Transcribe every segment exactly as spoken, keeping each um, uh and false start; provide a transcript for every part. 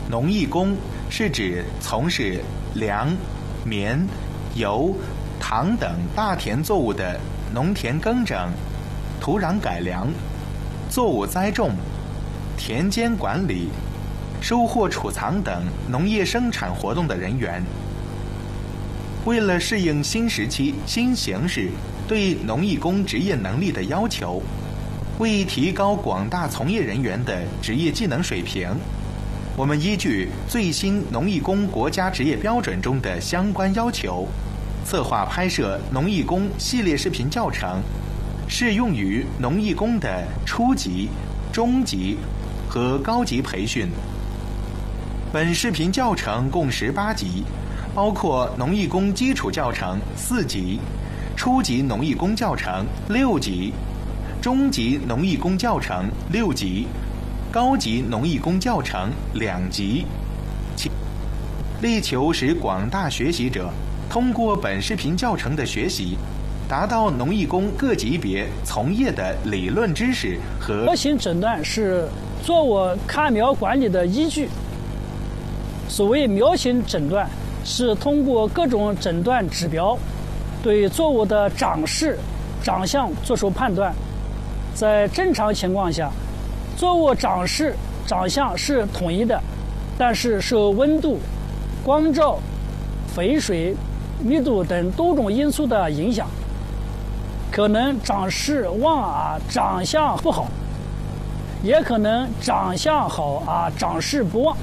农艺工是指从事粮、棉、油、糖等大田作物的农田耕整、土壤改良、作物栽种、田间管理、收获储藏等农业生产活动的人员。为了适应新时期新形势对农艺工职业能力的要求，为提高广大从业人员的职业技能水平，我们依据最新农艺工国家职业标准中的相关要求，策划拍摄农艺工系列视频教程，适用于农艺工的初级、中级和高级培训。本视频教程共十八集，包括农艺工基础教程四集，初级农艺工教程六集，中级农艺工教程六集，高级农艺工教程两集，力求使广大学习者通过本视频教程的学习，达到农艺工各级别从业的理论知识和模型诊断是作物看苗管理的依据。所谓苗型诊断，是通过各种诊断指标，对作物的长势、长相作出判断。在正常情况下，作物长势、长相是统一的，但是受温度、光照、肥水、密度等多种因素的影响，可能长势旺啊，长相不好，也可能长相好啊，长势不旺。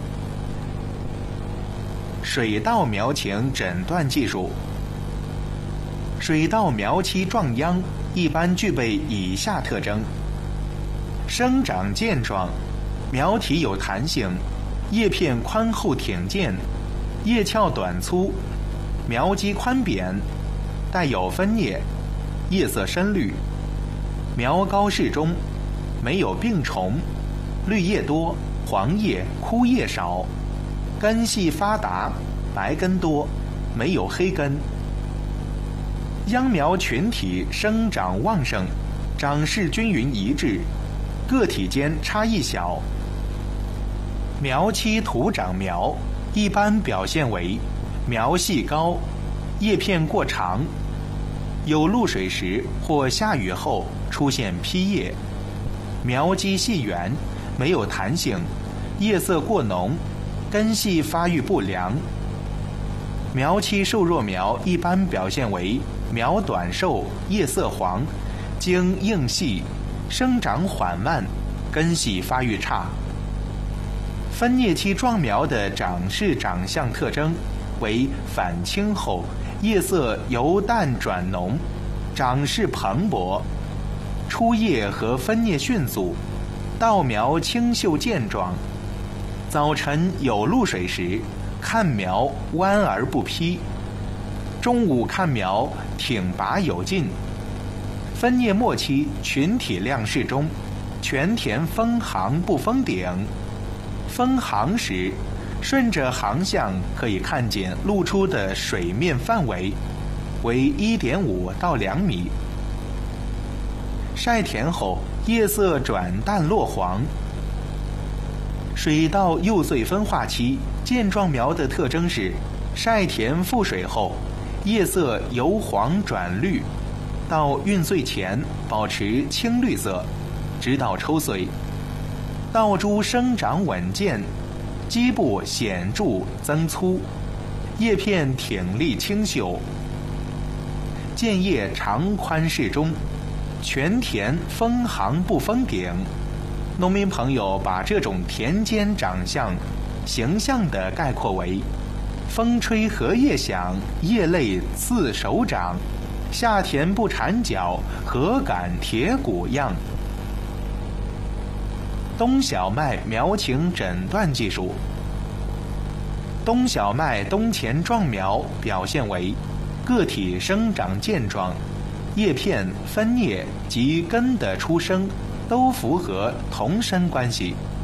水稻苗情诊断技术。水稻苗期壮秧一般具备以下特征：生长健壮，苗体有弹性，叶片宽厚挺健，叶鞘短粗，苗基宽扁，带有分叶，叶色深绿，苗高适中，没有病虫，绿叶多，黄叶枯叶少，根系发达，白根多，没有黑根。秧苗群体生长旺盛，长势均匀一致，个体间差异小。苗期徒长苗一般表现为苗系高，叶片过长，有露水时或下雨后出现披叶，苗基细圆，没有弹性，叶色过浓，根系发育不良。苗期瘦弱苗一般表现为苗短瘦，叶色黄，茎硬细，生长缓慢，根系发育差。分叶期壮苗的长势长相特征为反青后，叶色由淡转浓，长势蓬勃，出叶和分叶迅速，稻苗清秀健壮。早晨有露水时，看苗弯而不披；中午看苗挺拔有劲。分叶末期群体量适中，全田分行不封顶。分行时，顺着行向可以看见露出的水面范围为 一点五到两米。晒田后叶色转淡落黄。水稻幼穗分化期健壮苗的特征是晒田覆水后叶色由黄转绿，到运穗前保持青绿色，直到抽穗。稻株生长稳健，基部显著增粗，叶片挺立清秀，见叶长宽适中，全田分行不封顶。农民朋友把这种田间长相形象地概括为风吹荷叶响，叶类似手掌，下田不缠脚，禾秆铁骨样。冬小麦苗情诊断技术。冬小麦冬前壮苗表现为个体生长健壮，叶片、分叶及根的出生都符合同生关系。